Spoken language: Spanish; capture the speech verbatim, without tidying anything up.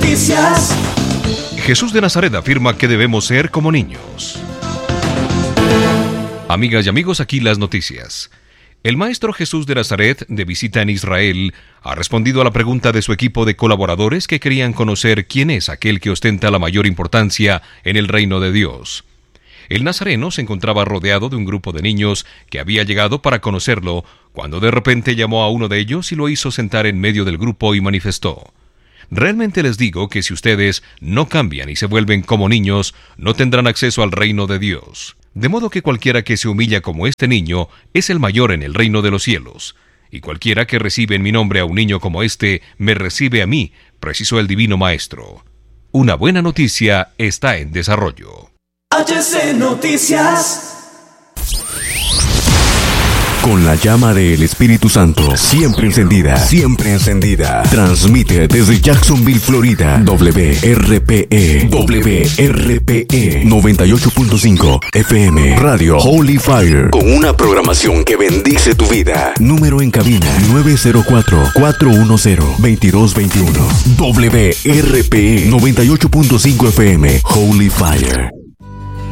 Noticias. Jesús de Nazaret afirma que debemos ser como niños. Amigas y amigos, aquí las noticias. El maestro Jesús de Nazaret, de visita en Israel, ha respondido a la pregunta de su equipo de colaboradores que querían conocer quién es aquel que ostenta la mayor importancia en el reino de Dios. El nazareno se encontraba rodeado de un grupo de niños que había llegado para conocerlo, cuando de repente llamó a uno de ellos y lo hizo sentar en medio del grupo y manifestó: realmente les digo que si ustedes no cambian y se vuelven como niños, no tendrán acceso al reino de Dios. De modo que cualquiera que se humilla como este niño es el mayor en el reino de los cielos. Y cualquiera que recibe en mi nombre a un niño como este, me recibe a mí, precisó el divino maestro. Una buena noticia está en desarrollo. H C Noticias. Con la llama del Espíritu Santo siempre encendida, siempre encendida. Transmite desde Jacksonville, Florida, W R P E, W R P E noventa y ocho punto cinco F M, Radio Holy Fire, con una programación que bendice tu vida. Número en cabina nueve cero cuatro, cuatro uno cero, dos dos dos uno. W R P E noventa y ocho punto cinco F M, Holy Fire.